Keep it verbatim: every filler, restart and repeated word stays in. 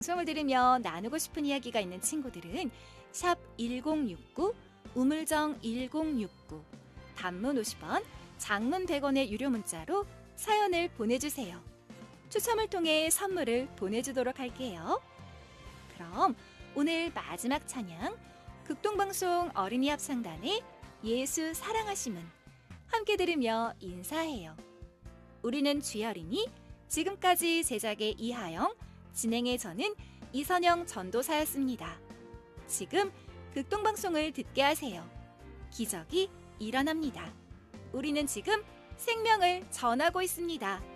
방송을 들으며 나누고 싶은 이야기가 있는 친구들은 샵 일공육구, 우물정 일공육구, 단문 오십 원, 장문 백 원의 유료 문자로 사연을 보내주세요. 추첨을 통해 선물을 보내주도록 할게요. 그럼 오늘 마지막 찬양, 극동방송 어린이 합창단의 예수 사랑하심은 함께 들으며 인사해요. 우리는 쥐어린이, 지금까지 제작의 이하영, 진행의 저는 이선영 전도사였습니다. 지금 극동방송을 듣게 하세요. 기적이 일어납니다. 우리는 지금 생명을 전하고 있습니다.